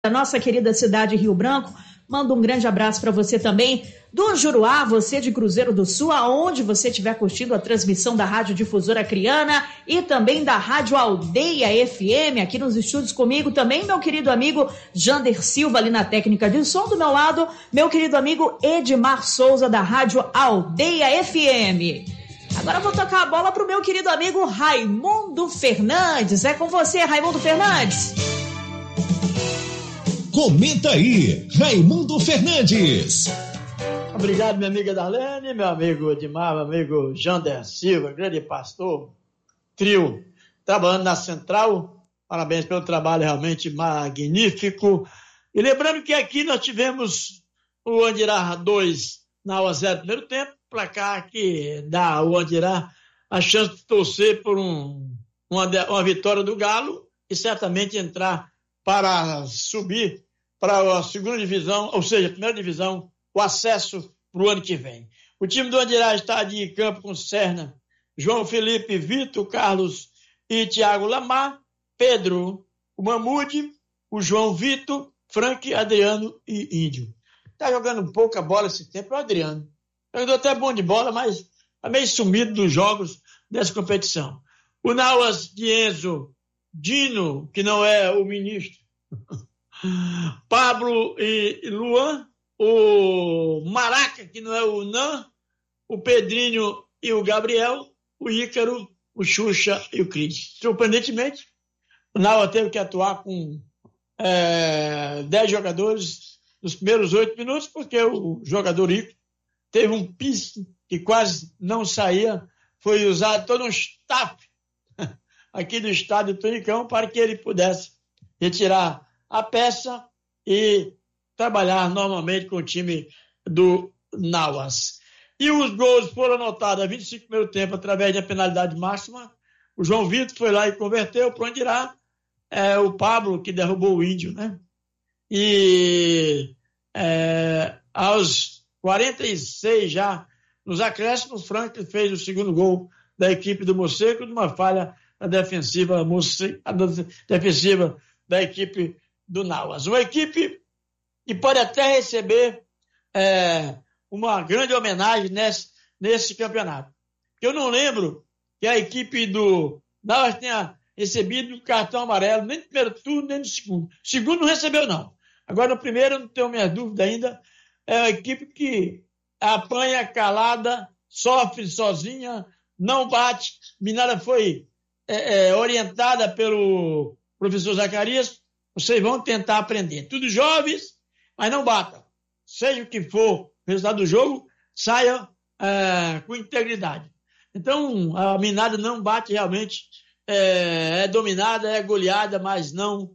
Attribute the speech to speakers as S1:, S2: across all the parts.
S1: da nossa querida cidade Rio Branco. Mando um grande abraço para você também do Juruá, você de Cruzeiro do Sul, aonde você estiver curtindo a transmissão da Rádio Difusora Criana e também da Rádio Aldeia FM, aqui nos estúdios comigo também, meu querido amigo Jander Silva, ali na técnica de som, do meu lado, meu querido amigo Edmar Souza, da Rádio Aldeia FM. Agora eu vou tocar a bola pro meu querido amigo Raimundo Fernandes. É com você, Raimundo Fernandes.
S2: Comenta aí, Raimundo Fernandes.
S3: Obrigado, minha amiga Darlene, meu amigo Edmar, meu amigo Jander Silva, grande pastor, trio, trabalhando na Central. Parabéns pelo trabalho realmente magnífico. E lembrando que aqui nós tivemos o Andirá 2 na UA 0 primeiro tempo, placar que dá ao Andirá a chance de torcer por uma vitória do Galo e certamente entrar para subir para a segunda divisão, ou seja, a primeira divisão, o acesso para o ano que vem. O time do Andirá está de campo com Serna, João Felipe, Vitor, Carlos e Thiago Lamar, Pedro, o Mamude, o João Vitor, Frank, Adriano e Índio. Está jogando pouca bola esse tempo, o Adriano. Jogou até bom de bola, mas está meio sumido dos jogos dessa competição. O Nauas de Enzo, Dino, que não é o ministro, Pablo e Luan, o Maraca, que não é o Nan, o Pedrinho e o Gabriel, o Ícaro, o Xuxa e o Cris. Surpreendentemente, o Nauas teve que atuar com 10 jogadores nos primeiros 8 minutos, porque o jogador Ícaro teve um piso que quase não saía, foi usado todo um staff aqui do estádio Tunicão para que ele pudesse retirar a peça e trabalhar normalmente com o time do Nauas. E os gols foram anotados a 25 primeiro tempo através da penalidade máxima. O João Vitor foi lá e converteu para onde irá. O Pablo que derrubou o Índio, né? E aos 46 já, nos acréscimos, o Frank fez o segundo gol da equipe do Moceco, de uma falha defensiva da equipe do Nauas. Uma equipe que pode até receber uma grande homenagem nesse campeonato. Eu não lembro que a equipe do Nauas tenha recebido um cartão amarelo, nem no primeiro turno, nem no segundo. O segundo não recebeu, não. Agora, no primeiro, eu não tenho minha dúvida ainda, é uma equipe que apanha calada, sofre sozinha, não bate. Minara foi orientada pelo professor Zacarias, vocês vão tentar aprender. Tudo jovens, mas não batam. Seja o que for o resultado do jogo, saia com integridade. Então, a Minada não bate realmente, é dominada, é goleada, mas não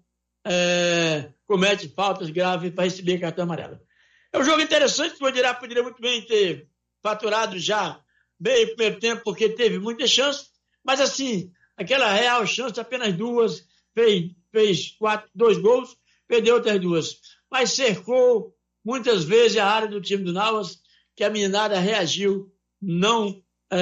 S3: comete faltas graves para receber cartão amarelo. É um jogo interessante, o Andirá poderia muito bem ter faturado já bem o primeiro tempo, porque teve muitas chances, mas assim, aquela real chance, apenas duas, fez 2 gols, perdeu outras 2. Mas cercou muitas vezes a área do time do Nauas, que a Minada reagiu, não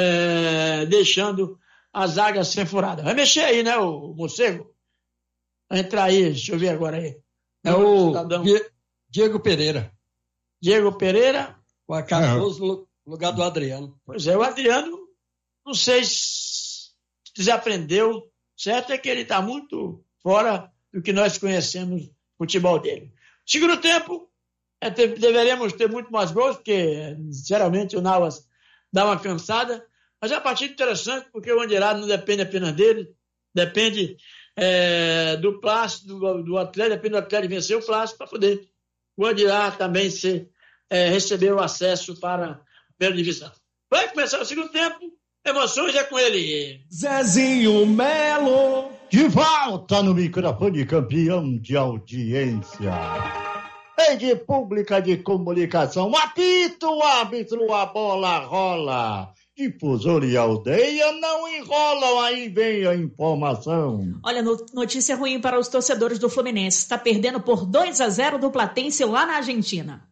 S3: deixando a zaga ser furada. Vai mexer aí, né, o Morcego? Vai entrar aí, deixa eu ver agora aí.
S4: É o Diego Pereira.
S3: Diego Pereira.
S4: Com a 14 no lugar do Adriano.
S3: Pois é, o Adriano, não sei se desaprendeu, certo é que ele está muito fora do que nós conhecemos o futebol dele. Segundo tempo, deveríamos ter muito mais gols, porque, sinceramente, o Nauas dá uma cansada, mas é uma partida interessante, porque o Andirá não depende apenas dele, depende do Plácido, do Atlético, depende do Atlético vencer o Plácido para poder o Andirá também receber o acesso para a primeira divisão. Vai começar o segundo tempo, emoções é com ele.
S2: Zezinho Melo.
S5: De volta no microfone, campeão de audiência. Rede Pública de Comunicação, apita o árbitro, a bola rola. Difusora e Aldeia não enrolam, aí vem a informação.
S1: Olha, notícia ruim para os torcedores do Fluminense. Está perdendo por 2-0 do Platense lá na Argentina.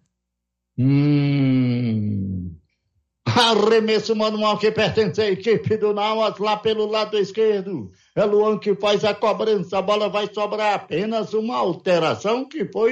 S5: Arremesso manual que pertence à equipe do Nauas lá pelo lado esquerdo. É Luan que faz a cobrança, a bola vai sobrar apenas uma alteração que foi